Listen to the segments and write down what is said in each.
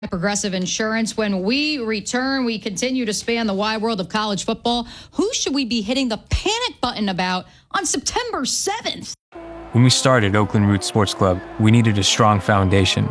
Progressive Insurance. When we return, we continue to span the wide world of college football. Who should we be hitting the panic button about on September 7th? When we started Oakland Roots Sports Club, we needed a strong foundation.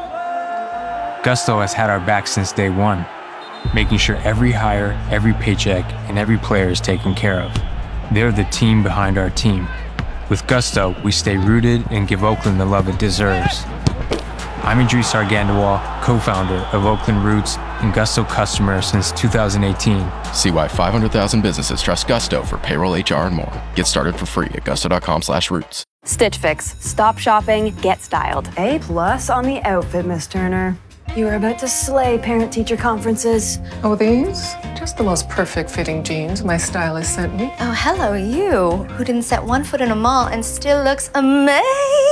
Gusto has had our back since day one, making sure every hire, every paycheck, and every player is taken care of. They're the team behind our team. With Gusto, we stay rooted and give Oakland the love it deserves. I'm Idris Argandawal, co-founder of Oakland Roots and Gusto customer since 2018. See why 500,000 businesses trust Gusto for payroll, HR, and more. Get started for free at gusto.com/roots. Stitch Fix. Stop shopping, get styled. A+ on the outfit, Miss Turner. You are about to slay parent-teacher conferences. Oh, these? Just the most perfect fitting jeans my stylist sent me. Oh, hello, you, who didn't set one foot in a mall and still looks amazing.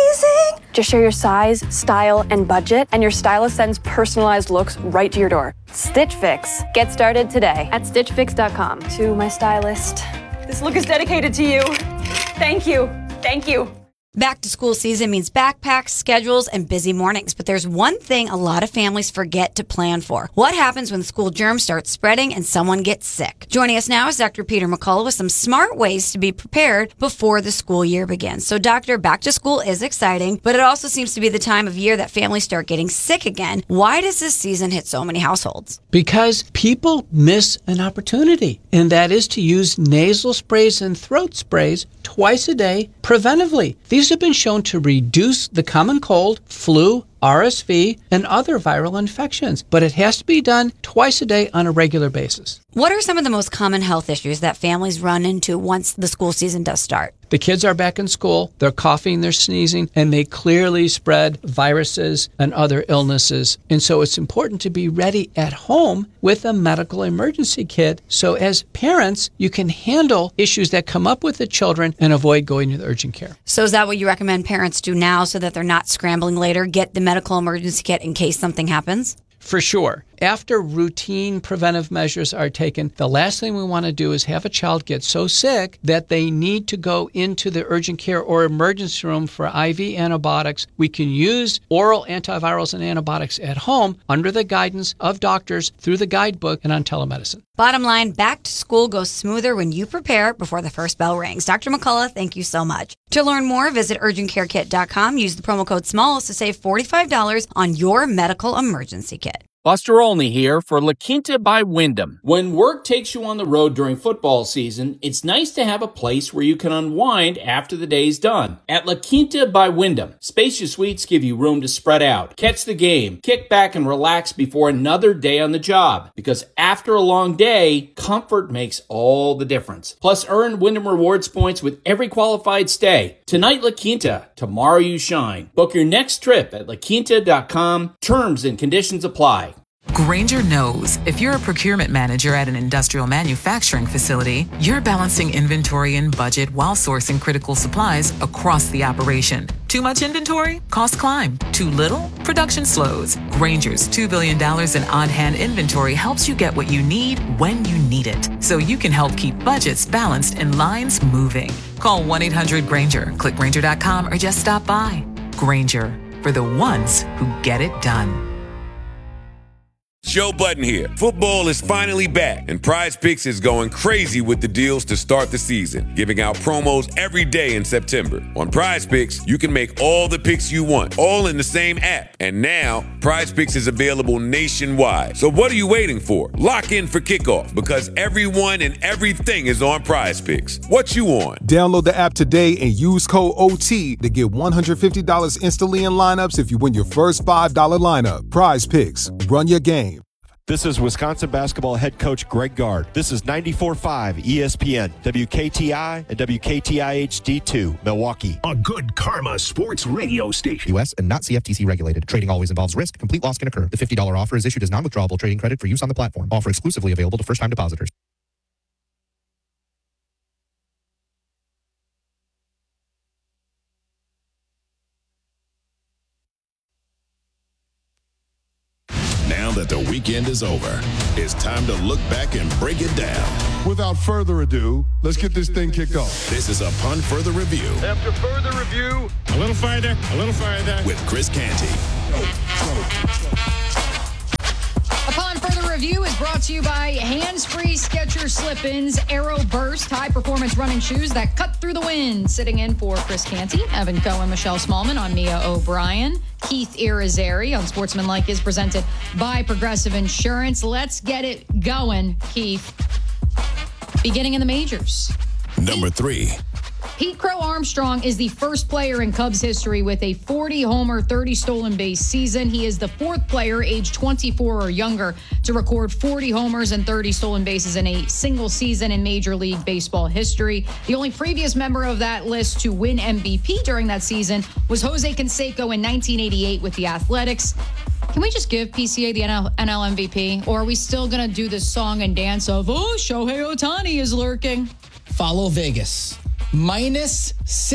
Just share your size, style, and budget, and your stylist sends personalized looks right to your door. Stitch Fix. Get started today at stitchfix.com. To my stylist, this look is dedicated to you. Thank you. Thank you. Back to school season means backpacks, schedules, and busy mornings. But there's one thing a lot of families forget to plan for. What happens when school germs start spreading and someone gets sick? Joining us now is Dr. Peter McCullough with some smart ways to be prepared before the school year begins. So, Doctor, back to school is exciting, but it also seems to be the time of year that families start getting sick again. Why does this season hit so many households? Because people miss an opportunity, and that is to use nasal sprays and throat sprays twice a day preventively. These have been shown to reduce the common cold, flu, RSV, and other viral infections, but it has to be done twice a day on a regular basis. What are some of the most common health issues that families run into once the school season does start? The kids are back in school, they're coughing, they're sneezing, and they clearly spread viruses and other illnesses. And so it's important to be ready at home with a medical emergency kit. So as parents, you can handle issues that come up with the children and avoid going to the urgent care. So is that what you recommend parents do now so that they're not scrambling later? Get the medical emergency kit in case something happens? For sure. After routine preventive measures are taken, the last thing we want to do is have a child get so sick that they need to go into the urgent care or emergency room for IV antibiotics. We can use oral antivirals and antibiotics at home under the guidance of doctors through the guidebook and on telemedicine. Bottom line, back to school goes smoother when you prepare before the first bell rings. Dr. McCullough, thank you so much. To learn more, visit urgentcarekit.com. Use the promo code SMALLS to save $45 on your medical emergency kit. Buster Olney here for La Quinta by Wyndham. When work takes you on the road during football season, it's nice to have a place where you can unwind after the day's done. At La Quinta by Wyndham, spacious suites give you room to spread out, catch the game, kick back and relax before another day on the job. Because after a long day, comfort makes all the difference. Plus, earn Wyndham Rewards points with every qualified stay. Tonight, La Quinta. Tomorrow, you shine. Book your next trip at laquinta.com. Terms and conditions apply. Grainger knows if you're a procurement manager at an industrial manufacturing facility, you're balancing inventory and budget while sourcing critical supplies across the operation. Too much inventory? Costs climb. Too little? Production slows. Grainger's $2 billion in on-hand inventory helps you get what you need when you need it, so you can help keep budgets balanced and lines moving. Call 1-800-GRAINGER, click Grainger.com, or just stop by. Grainger, for the ones who get it done. Joe Budden here. Football is finally back, and Prize Picks is going crazy with the deals to start the season, giving out promos every day in September. On Prize Picks, you can make all the picks you want, all in the same app. And now, Prize Picks is available nationwide. So what are you waiting for? Lock in for kickoff, because everyone and everything is on Prize Picks. What you on? Download the app today and use code OT to get $150 instantly in lineups if you win your first $5 lineup. Prize Picks. Run your game. This is Wisconsin basketball head coach Greg Gard. This is 94.5 ESPN, WKTI, and WKTI HD2, Milwaukee. A good karma sports radio station. U.S. and not CFTC regulated. Trading always involves risk. Complete loss can occur. The $50 offer is issued as non-withdrawable trading credit for use on the platform. Offer exclusively available to first-time depositors. Now that the weekend is over, it's time to look back and break it down. Without further ado, let's get this thing kicked off. This is Upon Further Review. After further review, a little farther, with Chris Canty. review is brought to you by Hands-Free Skechers Slip-Ins Aero Burst high-performance running shoes that cut through the wind. Sitting in for Chris Canty, Evan Cohen, Michelle Smallman. I'm Mia O'Brien. Keith Irizarry on Sportsmanlike is presented by Progressive Insurance. Let's get it going, Keith. Beginning in the majors. Number 3. Pete Crow Armstrong is the first player in Cubs history with a 40-homer, 30 stolen base season. He is the fourth player aged 24 or younger to record 40 homers and 30 stolen bases in a single season in Major League Baseball history. The only previous member of that list to win MVP during that season was Jose Canseco in 1988 with the Athletics. Can we just give PCA the NL MVP? Or are we still going to do this song and dance of, oh, Shohei Ohtani is lurking? Follow Vegas. Minus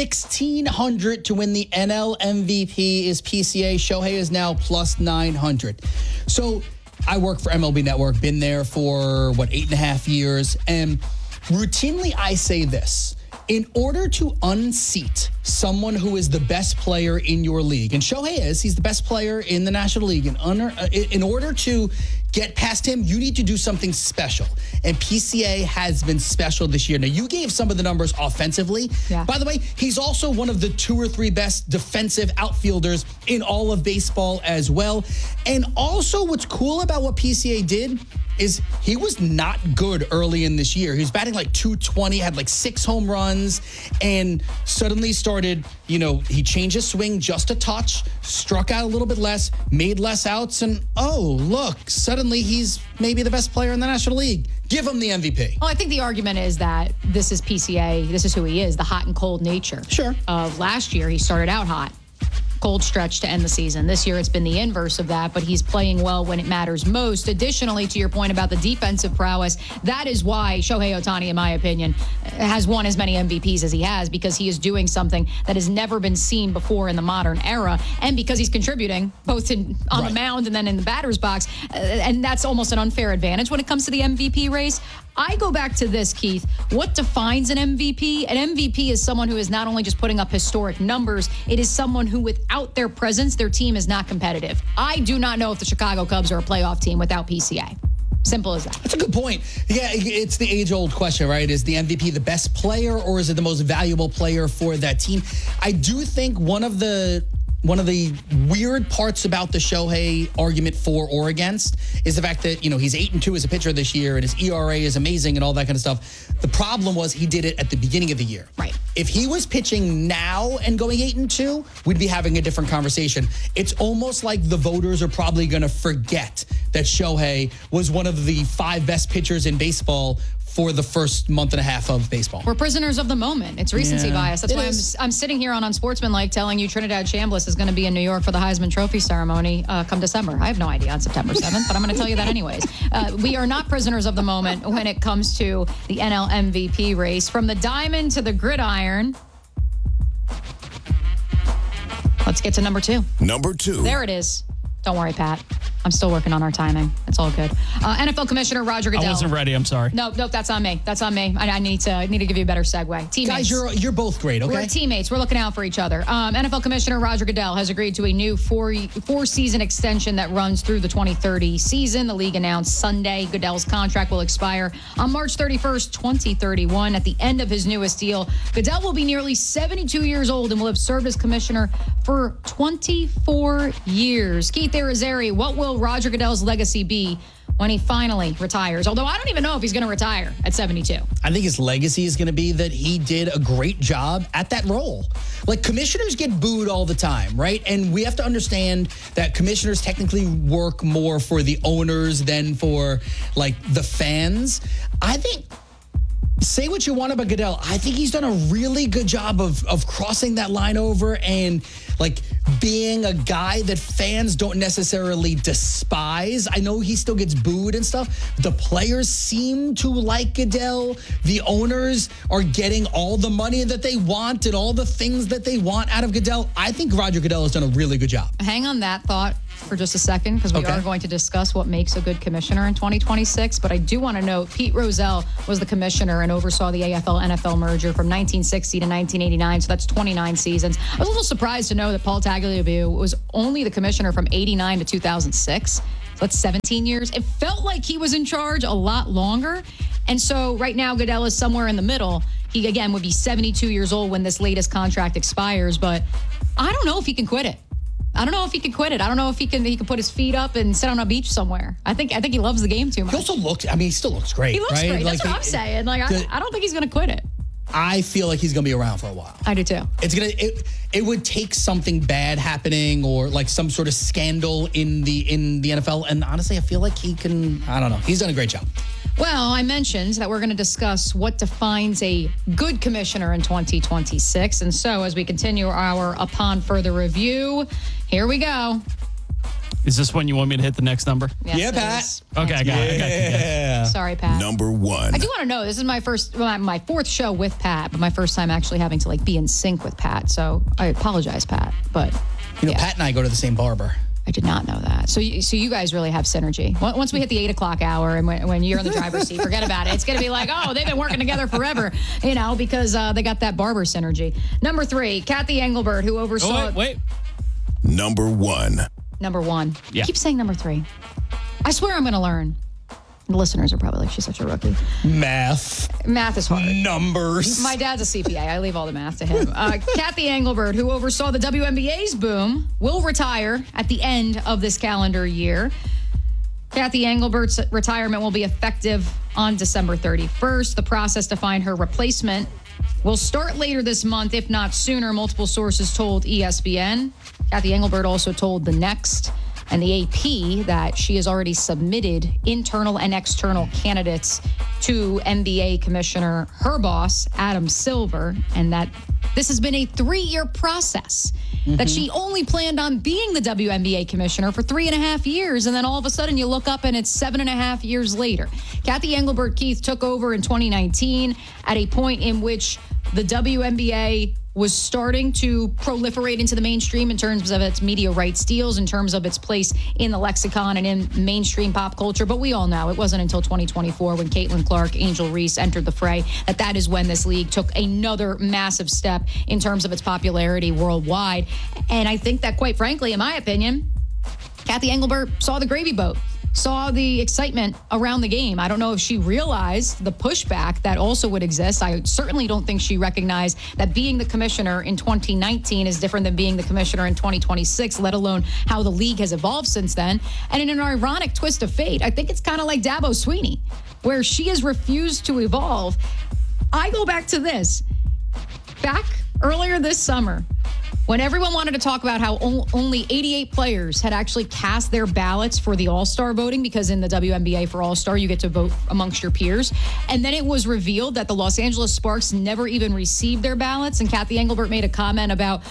1,600 to win the NL MVP is PCA. Shohei is now plus 900. So I work for MLB Network, been there for, 8.5 years. And routinely I say this. In order to unseat someone who is the best player in your league, and Shohei he's the best player in the National League, in order to get past him, you need to do something special. And PCA has been special this year. Now, you gave some of the numbers offensively. Yeah. By the way, he's also one of the 2 or 3 best defensive outfielders in all of baseball as well. And also what's cool about what PCA did is he was not good early in this year. He was batting like .220, had 6 home runs, and suddenly started, he changed his swing just a touch, struck out a little bit less, made less outs, and look, suddenly he's maybe the best player in the National League. Give him the MVP. Well, I think the argument is that this is PCA, this is who he is, the hot and cold nature. Sure. Of last year, he started out hot. Cold stretch to end the season. This year, it's been the inverse of that, but he's playing well when it matters most. Additionally, to your point about the defensive prowess, that is why Shohei Ohtani, in my opinion, has won as many MVPs as he has, because he is doing something that has never been seen before in the modern era, and because he's contributing both on the mound and then in the batter's box, and that's almost an unfair advantage when it comes to the MVP race. I go back to this, Keith. What defines an MVP? An MVP is someone who is not only just putting up historic numbers, it is someone who, without their presence, their team is not competitive. I do not know if the Chicago Cubs are a playoff team without PCA. Simple as that. That's a good point. Yeah, it's the age-old question, right? Is the MVP the best player, or is it the most valuable player for that team? I do think one of the weird parts about the Shohei argument for or against is the fact that, he's 8-2 as a pitcher this year, and his ERA is amazing and all that kind of stuff. The problem was he did it at the beginning of the year. Right. If he was pitching now and going 8-2, we'd be having a different conversation. It's almost like the voters are probably going to forget that Shohei was one of the 5 best pitchers in baseball for the first month and a half of baseball. We're prisoners of the moment. It's recency bias. That's why I'm sitting here on Unsportsmanlike telling you Trinidad Chambliss is going to be in New York for the Heisman Trophy ceremony come December. I have no idea on September 7th, but I'm going to tell you that anyways. We are not prisoners of the moment when it comes to the NL MVP race. From the diamond to the gridiron. Let's get to number 2. Number 2. There it is. Don't worry, Pat. I'm still working on our timing. It's all good. NFL Commissioner Roger Goodell. I wasn't ready. I'm sorry. No, that's on me. That's on me. I need to give you a better segue. Teammates. Guys, you're both great, okay? We're teammates. We're looking out for each other. NFL Commissioner Roger Goodell has agreed to a new four-season extension that runs through the 2030 season. The league announced Sunday Goodell's contract will expire on March 31st, 2031. At the end of his newest deal, Goodell will be nearly 72 years old and will have served as commissioner for 24 years. Keith Irizarry, what will Roger Goodell's legacy be when he finally retires? Although I don't even know if he's going to retire at 72. I think his legacy is going to be that he did a great job at that role. Like, commissioners get booed all the time, right? And we have to understand that commissioners technically work more for the owners than for, the fans. I think, say what you want about Goodell, I think he's done a really good job of crossing that line over and, being a guy that fans don't necessarily despise. I know he still gets booed and stuff. The players seem to like Goodell. The owners are getting all the money that they want and all the things that they want out of Goodell. I think Roger Goodell has done a really good job. Hang on that thought for just a second, because we are going to discuss what makes a good commissioner in 2026. But I do want to note Pete Rozelle was the commissioner and oversaw the AFL-NFL merger from 1960 to 1989. So that's 29 seasons. I was a little surprised to know that Paul Tagliabue was only the commissioner from 89 to 2006. So What's 17 years? It felt like he was in charge a lot longer. And so right now, Goodell is somewhere in the middle. He, again, would be 72 years old when this latest contract expires. But I don't know if he can quit it. I don't know if he can put his feet up and sit on a beach somewhere. I think he loves the game too much. He also looks, he still looks great. He looks right? great. That's what I'm saying. I don't think he's going to quit it. I feel like he's going to be around for a while. I do too. It would take something bad happening or like some sort of scandal in the NFL. And honestly, I feel like he can, I don't know. He's done a great job. Well, I mentioned that we're going to discuss what defines a good commissioner in 2026. And so as we continue our Upon Further Review, here we go. Is this when you want me to hit the next number? Yes, yeah, Pat. Is. Okay, I got it. Yeah. Sorry, Pat. Number 1. I do want to know, this is my fourth show with Pat, but my first time actually having to be in sync with Pat. So I apologize, Pat. But Pat and I go to the same barber. I did not know that. So you guys really have synergy. Once we hit the 8 o'clock hour and when you're in the driver's seat, forget about it. It's going to be like, oh, they've been working together forever, because they got that barber synergy. Number 3, Kathy Engelbert, who oversaw... Wait. Number 1. Number 1. Yeah. Keep saying number 3. I swear I'm going to learn. The listeners are probably like, she's such a rookie. Math is hard. Numbers. My dad's a CPA. I leave all the math to him. Kathy Engelbert, who oversaw the WNBA's boom, will retire at the end of this calendar year. Kathy Engelbert's retirement will be effective on December 31st. The process to find her replacement will start later this month, if not sooner, multiple sources told ESPN. Kathy Engelbert also told The Next and the AP that she has already submitted internal and external candidates to NBA Commissioner, her boss, Adam Silver, and that this has been a 3-year process, that she only planned on being the WNBA Commissioner for 3.5 years, and then all of a sudden you look up and it's 7.5 years later. Kathy Engelbert, Keith, took over in 2019 at a point in which the WNBA was starting to proliferate into the mainstream in terms of its media rights deals, in terms of its place in the lexicon and in mainstream pop culture. But we all know it wasn't until 2024 when Caitlin Clark, Angel Reese entered the fray that is when this league took another massive step in terms of its popularity worldwide. And I think that, quite frankly, in my opinion, Kathy Engelbert saw the gravy boat, saw the excitement around the game. I don't know if she realized the pushback that also would exist. I certainly don't think she recognized that being the commissioner in 2019 is different than being the commissioner in 2026, let alone how the league has evolved since then. And in an ironic twist of fate, I think it's kind of like Dabo Swinney, where she has refused to evolve. I go back to this. Back earlier this summer, when everyone wanted to talk about how only 88 players had actually cast their ballots for the All-Star voting, because in the WNBA for All-Star, you get to vote amongst your peers. And then it was revealed that the Los Angeles Sparks never even received their ballots. And Kathy Engelbert made a comment about,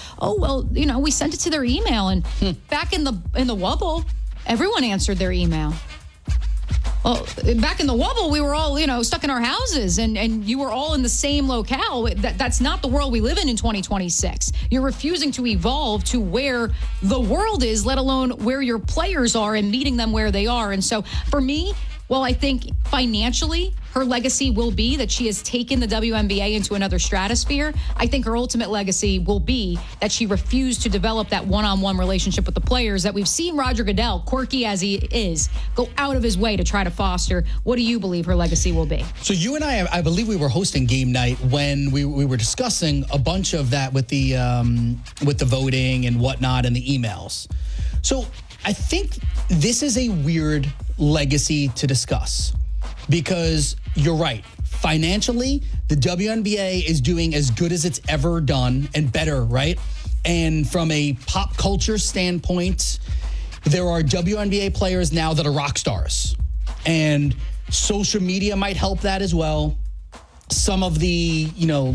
we sent it to their email. And back in the Wubble, everyone answered their email. Well, back in the Wubble, we were all, stuck in our houses and you were all in the same locale. That's not the world we live in 2026. You're refusing to evolve to where the world is, let alone where your players are and meeting them where they are. And so for me, well, I think financially, her legacy will be that she has taken the WNBA into another stratosphere. I think her ultimate legacy will be that she refused to develop that one-on-one relationship with the players that we've seen Roger Goodell, quirky as he is, go out of his way to try to foster. What do you believe her legacy will be? So you and I believe we were hosting game night when we were discussing a bunch of that with the voting and whatnot and the emails. So I think this is a weird legacy to discuss, because you're right. Financially, the WNBA is doing as good as it's ever done and better, right? And from a pop culture standpoint, there are WNBA players now that are rock stars. And social media might help that as well. Some of the,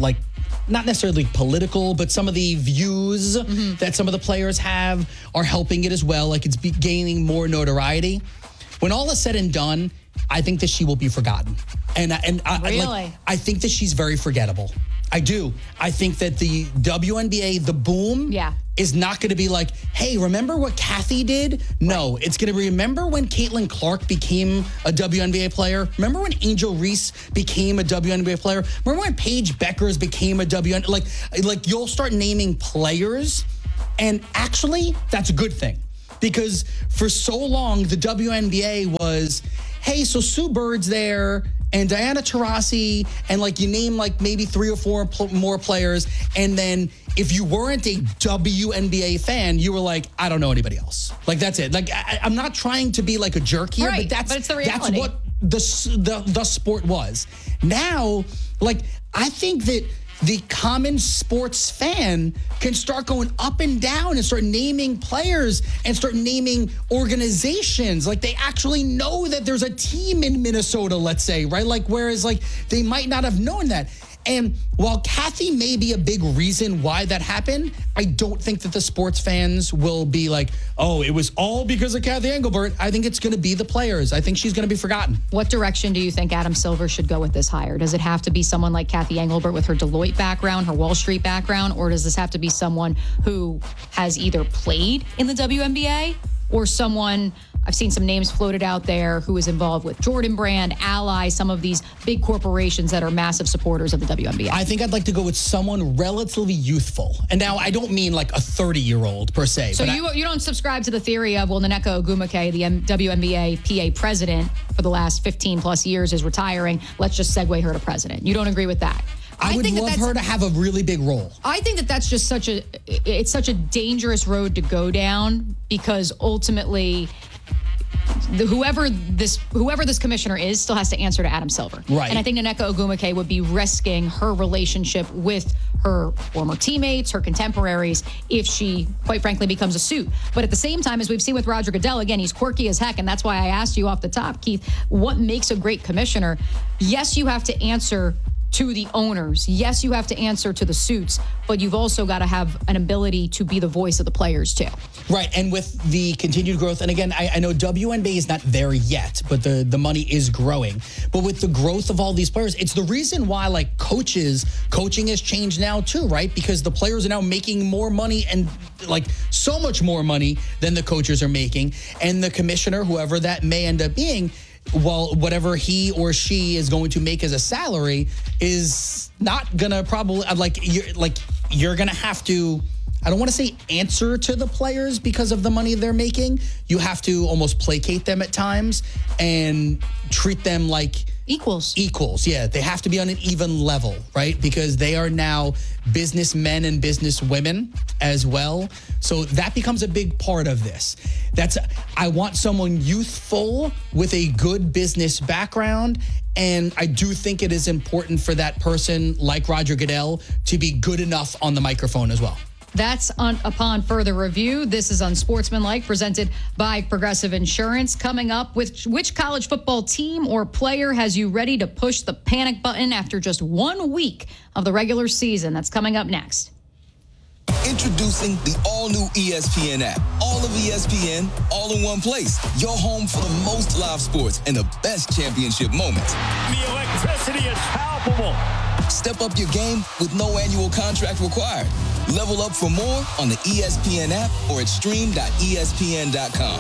not necessarily political, but some of the views that some of the players have are helping it as well. Like, it's gaining more notoriety. When all is said and done, I think that she will be forgotten. And I think that she's very forgettable. I do. I think that the WNBA, the boom, is not going to be like, hey, remember what Kathy did? No, it's going to be, remember when Caitlin Clark became a WNBA player? Remember when Angel Reese became a WNBA player? Remember when Paige Beckers became a WNBA? Like you'll start naming players, and actually, that's a good thing. because for so long the WNBA was, hey, so Sue Bird's there and Diana Taurasi, and like you name like maybe 3 or 4 more players, and then if you weren't a WNBA fan, you were like, I don't know anybody else. Like that's it. Like I'm not trying to be like a jerk here, Right, but but it's the reality. That's what the sport was. Now, like I think that the common sports fan can start going up and down and start naming players and start naming organizations. Like they actually know that there's a team in Minnesota, let's say, right? Like, whereas like they might not have known that. And while Kathy may be a big reason why that happened, I don't think that the sports fans will be like, oh, it was all because of Kathy Engelbert. I think it's going to be the players. I think she's going to be forgotten. What direction do you think Adam Silver should go with this hire? Does it have to be someone like Kathy Engelbert with her Deloitte background, her Wall Street background, or does this have to be someone who has either played in the WNBA or someone, I've seen some names floated out there, who is involved with Jordan Brand, Ally, some of these big corporations that are massive supporters of the WNBA? I think I'd like to go with someone relatively youthful. And now I don't mean like a 30-year-old per se. So you don't subscribe to the theory of, well, Nneka Ogwumike, the WNBA PA president for the last 15 plus years, is retiring. Let's just segue her to president. You don't agree with that? I would love her to have a really big role. I think that that's just such a dangerous road to go down, because ultimately whoever this commissioner is still has to answer to Adam Silver. Right. And I think Nneka Ogwumike would be risking her relationship with her former teammates, her contemporaries, if she, quite frankly, becomes a suit. But at the same time, as we've seen with Roger Goodell, again, he's quirky as heck, and that's why I asked you off the top, Keith, what makes a great commissioner? Yes, you have to answer to the owners. Yes, you have to answer to the suits, but you've also got to have an ability to be the voice of the players too. Right, and with the continued growth, and again, I know WNBA is not there yet, but the money is growing. But with the growth of all these players, it's the reason why like coaching has changed now too, right? Because the players are now making more money, and like so much more money than the coaches are making. And the commissioner, whoever that may end up being, well, whatever he or she is going to make as a salary is not gonna probably you're gonna have to, I don't want to say answer to the players because of the money they're making. You have to almost placate them at times and treat them like equals. Yeah, they have to be on an even level, right? Because they are now businessmen and businesswomen as well. So that becomes a big part of this. I want someone youthful with a good business background. And I do think it is important for that person, like Roger Goodell, to be good enough on the microphone as well. That's upon further review. This is Unsportsmanlike, presented by Progressive Insurance. Coming up, with which college football team or player has you ready to push the panic button after just 1 week of the regular season? That's coming up next. Introducing the all-new ESPN app. All of ESPN, all in one place. Your home for the most live sports and the best championship moments. The electricity is palpable. Step up your game with no annual contract required. Level up for more on the ESPN app or at stream.espn.com.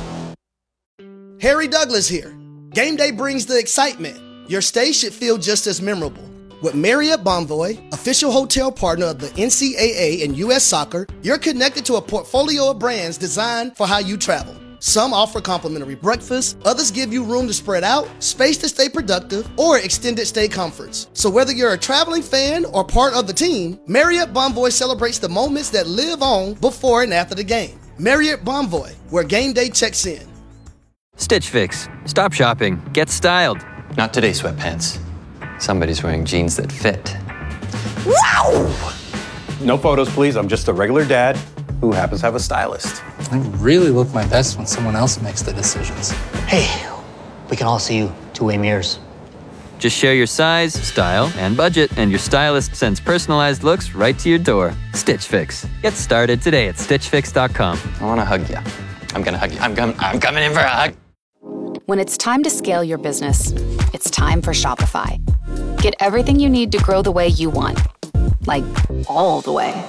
Harry Douglas here. Game day brings the excitement. Your stay should feel just as memorable. With Marriott Bonvoy, official hotel partner of the NCAA and U.S. Soccer, you're connected to a portfolio of brands designed for how you travel. Some offer complimentary breakfast, others give you room to spread out, space to stay productive, or extended stay comforts. So whether you're a traveling fan or part of the team, Marriott Bonvoy celebrates the moments that live on before and after the game. Marriott Bonvoy, where game day checks in. Stitch Fix. Stop shopping. Get styled. Not today, sweatpants. Somebody's wearing jeans that fit. Wow! No photos, please. I'm just a regular dad who happens to have a stylist. I really look my best when someone else makes the decisions. Hey, we can all see you two-way mirrors. Just share your size, style, and budget, and your stylist sends personalized looks right to your door. Stitch Fix. Get started today at StitchFix.com. I want to hug you. I'm going to hug you. I'm coming in for a hug. When it's time to scale your business, it's time for Shopify. Get everything you need to grow the way you want. Like, all the way.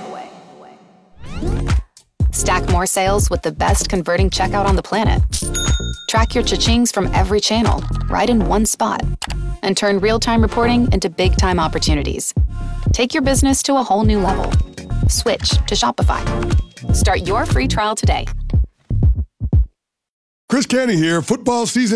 Stack more sales with the best converting checkout on the planet. Track your cha-chings from every channel, right in one spot. And turn real-time reporting into big-time opportunities. Take your business to a whole new level. Switch to Shopify. Start your free trial today. Chris Canty here. Football season